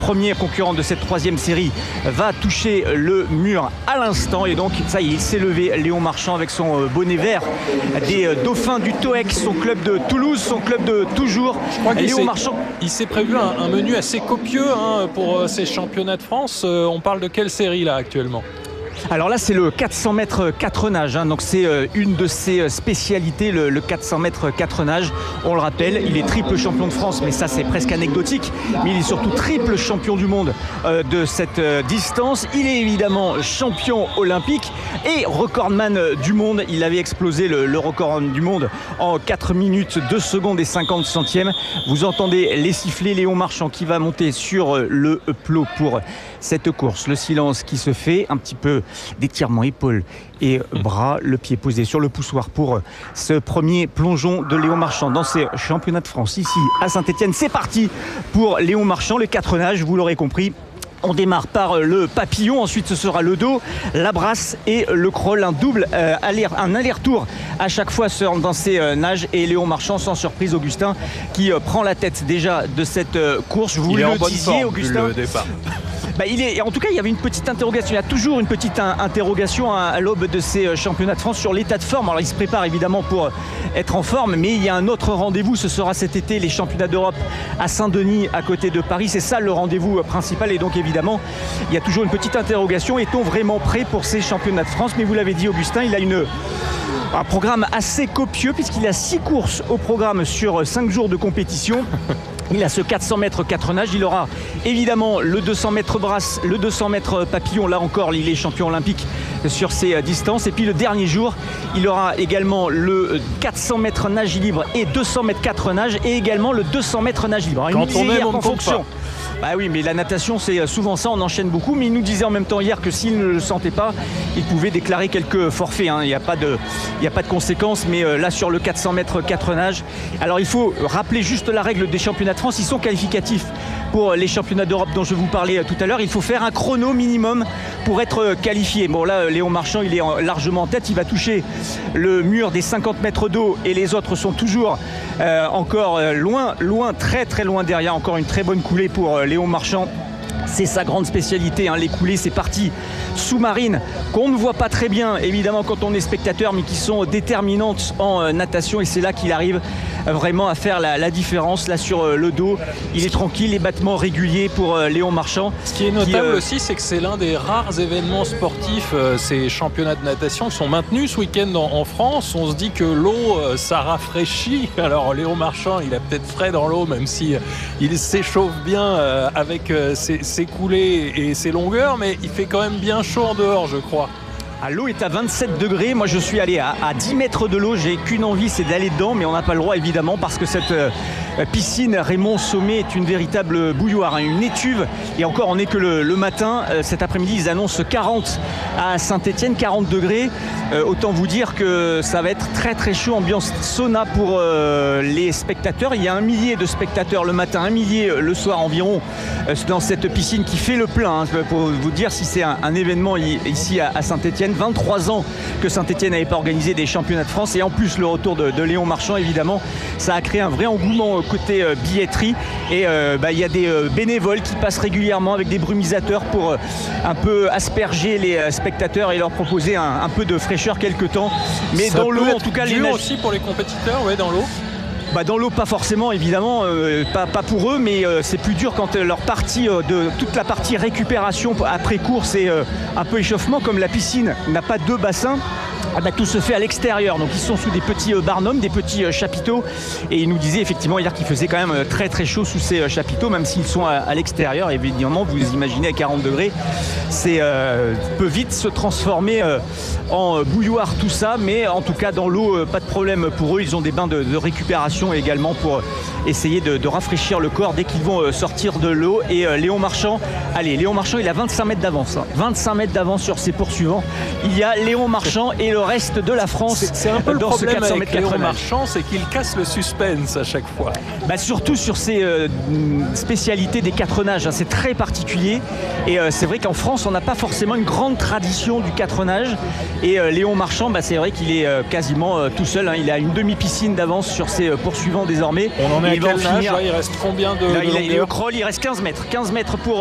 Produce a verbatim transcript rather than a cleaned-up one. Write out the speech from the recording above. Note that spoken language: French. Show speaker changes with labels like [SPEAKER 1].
[SPEAKER 1] Premier concurrent de cette troisième série va toucher le mur à l'instant et donc ça y est, il s'est levé, Léon Marchand avec son bonnet vert des Dauphins du Toex, son club de Toulouse, son club de toujours.
[SPEAKER 2] Je crois
[SPEAKER 1] Léon Marchand.
[SPEAKER 2] Il s'est prévu un, un menu assez copieux hein, pour ces championnats de France. Euh, on parle de quelle série là actuellement ?
[SPEAKER 1] Alors là, c'est le quatre cents mètres quatre nages, hein, donc c'est euh, une de ses spécialités, le, le quatre cents mètres quatre nages. On le rappelle, il est triple champion de France, mais ça c'est presque anecdotique. Mais il est surtout triple champion du monde euh, de cette euh, distance. Il est évidemment champion olympique et recordman du monde. Il avait explosé le, le record du monde en quatre minutes, deux secondes et cinquante centièmes. Vous entendez les sifflets, Léon Marchand qui va monter sur le plot pour cette course. Le silence qui se fait, un petit peu d'étirement épaules et bras, le pied posé sur le poussoir pour ce premier plongeon de Léon Marchand dans ces championnats de France ici à Saint-Étienne. C'est parti pour Léon Marchand, les quatre nages, vous l'aurez compris. On démarre par le papillon, ensuite ce sera le dos, la brasse et le crawl, un double euh, aller, un aller-retour à chaque fois dans ces euh, nages. Et Léon Marchand, sans surprise, Augustin, qui euh, prend la tête déjà de cette euh, course. Vous
[SPEAKER 2] il
[SPEAKER 1] le
[SPEAKER 2] est en bonne
[SPEAKER 1] disiez,
[SPEAKER 2] forme,
[SPEAKER 1] Augustin.
[SPEAKER 2] le départ.
[SPEAKER 1] Bah, il est, en tout cas, il y avait une petite interrogation. Il y a toujours une petite in- interrogation à, à l'aube de ces championnats de France sur l'état de forme. Alors, il se prépare évidemment pour être en forme, mais il y a un autre rendez-vous. Ce sera cet été les championnats d'Europe à Saint-Denis, à côté de Paris. C'est ça le rendez-vous principal. Et donc, évidemment, il y a toujours une petite interrogation. Est-on vraiment prêt pour ces championnats de France ? Mais vous l'avez dit, Augustin, il a une, un programme assez copieux puisqu'il a six courses au programme sur cinq jours de compétition. Il a ce quatre cents mètres quatre nages, il aura évidemment le deux cents mètres brasse, le deux cents mètres papillon, là encore il est champion olympique sur ces distances. Et puis le dernier jour, il aura également le quatre cents mètres nage libre et deux cents mètres quatre nages et également le deux cents mètres nage libre.
[SPEAKER 2] Quand on aime, on ne compte pas.
[SPEAKER 1] Bah oui, mais la natation, c'est souvent ça, on enchaîne beaucoup. Mais il nous disait en même temps hier que s'il ne le sentait pas, il pouvait déclarer quelques forfaits. Hein. Il n'y a pas de, il n'y a pas de conséquences. Mais euh, là, sur le quatre cents mètres quatre nages, alors il faut rappeler juste la règle des championnats de France. Ils sont qualificatifs pour les championnats d'Europe dont je vous parlais tout à l'heure. Il faut faire un chrono minimum pour être qualifié. Bon, là, Léon Marchand, il est largement en tête. Il va toucher le mur des cinquante mètres d'eau et les autres sont toujours euh, encore loin, loin, très, très loin derrière. Encore une très bonne coulée pour euh, Léon Marchand. C'est sa grande spécialité, hein, les coulées, c'est parties sous-marines qu'on ne voit pas très bien, évidemment, quand on est spectateur, mais qui sont déterminantes en euh, natation. Et c'est là qu'il arrive euh, vraiment à faire la, la différence. Là, sur euh, le dos, il est tranquille, les battements réguliers pour euh, Léon Marchand.
[SPEAKER 2] Ce qui est notable
[SPEAKER 1] qui, euh...
[SPEAKER 2] aussi, c'est que c'est l'un des rares événements sportifs, euh, ces championnats de natation qui sont maintenus ce week-end en, en France. On se dit que l'eau, euh, ça rafraîchit. Alors, Léon Marchand, il a peut-être frais dans l'eau, même si euh, il s'échauffe bien euh, avec euh, ses, ses coulées et ses longueurs, mais il fait quand même bien chaud en dehors, je crois.
[SPEAKER 1] Ah, l'eau est à vingt-sept degrés. Moi, je suis allé à, à dix mètres de l'eau. J'ai qu'une envie, c'est d'aller dedans, mais on n'a pas le droit, évidemment, parce que cette euh, piscine Raymond Sommet est une véritable bouilloire, hein, une étuve. Et encore, on n'est que le, le matin. Euh, cet après-midi, ils annoncent quarante à Saint-Étienne, quarante degrés. Euh, autant vous dire que ça va être très, très chaud, ambiance sauna pour euh, les spectateurs. Il y a un millier de spectateurs le matin, un millier le soir environ, euh, dans cette piscine qui fait le plein, hein, pour vous dire si c'est un, un événement ici à, à Saint-Étienne. vingt-trois ans que Saint-Étienne n'avait pas organisé des championnats de France et en plus le retour de, de Léon Marchand, évidemment, ça a créé un vrai engouement côté euh, billetterie et euh, bah, y a des euh, bénévoles qui passent régulièrement avec des brumisateurs pour euh, un peu asperger les euh, spectateurs et leur proposer un, un peu de fraîcheur quelque temps. Mais
[SPEAKER 2] ça
[SPEAKER 1] dans l'eau, en tout cas, les nages...
[SPEAKER 2] aussi pour les compétiteurs, ouais, dans l'eau.
[SPEAKER 1] Bah dans l'eau pas forcément évidemment, euh, pas, pas pour eux, mais euh, c'est plus dur quand euh, leur partie, euh, de, toute la partie récupération après course et euh, un peu échauffement, comme la piscine n'a pas deux bassins. Ah bah, tout se fait à l'extérieur, donc ils sont sous des petits euh, barnums, des petits euh, chapiteaux, et ils nous disaient effectivement hier qu'il faisait quand même euh, très très chaud sous ces euh, chapiteaux, même s'ils sont à, à l'extérieur. Évidemment, vous imaginez à quarante degrés, c'est euh, peut vite se transformer euh, en euh, bouilloire tout ça, mais en tout cas dans l'eau, euh, pas de problème pour eux. Ils ont des bains de, de récupération également pour euh, essayer de, de rafraîchir le corps dès qu'ils vont euh, sortir de l'eau. Et euh, Léon Marchand, allez, Léon Marchand, il a vingt-cinq mètres d'avance, hein, vingt-cinq mètres d'avance sur ses poursuivants. Il y a Léon Marchand et et le reste de la France.
[SPEAKER 2] C'est, c'est un peu le
[SPEAKER 1] dans
[SPEAKER 2] problème
[SPEAKER 1] ce quatre cents
[SPEAKER 2] avec
[SPEAKER 1] mètres
[SPEAKER 2] Léon
[SPEAKER 1] quatre nage.
[SPEAKER 2] Marchand, c'est qu'il casse le suspense à chaque fois.
[SPEAKER 1] Bah, surtout sur ces euh, spécialités des quatre nages, hein, c'est très particulier et euh, c'est vrai qu'en France on n'a pas forcément une grande tradition du quatre nages et euh, Léon Marchand, bah, c'est vrai qu'il est euh, quasiment euh, tout seul, hein, il a une demi-piscine d'avance sur ses euh, poursuivants désormais.
[SPEAKER 2] On en est
[SPEAKER 1] Et
[SPEAKER 2] à
[SPEAKER 1] il va
[SPEAKER 2] quel
[SPEAKER 1] en
[SPEAKER 2] nage
[SPEAKER 1] finir.
[SPEAKER 2] Là, il reste combien de,
[SPEAKER 1] Là,
[SPEAKER 2] de
[SPEAKER 1] il, est, il est
[SPEAKER 2] longueur
[SPEAKER 1] au crawl, il reste quinze mètres, quinze mètres pour